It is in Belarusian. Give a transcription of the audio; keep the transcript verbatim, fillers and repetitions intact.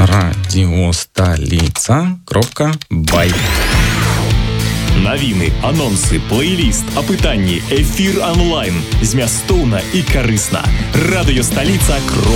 радіосталіца кропка бай. Навіны, анонсы, плейліст, апытанні, эфір онлайн. Змястоўна і карысна. Радыёсталіца.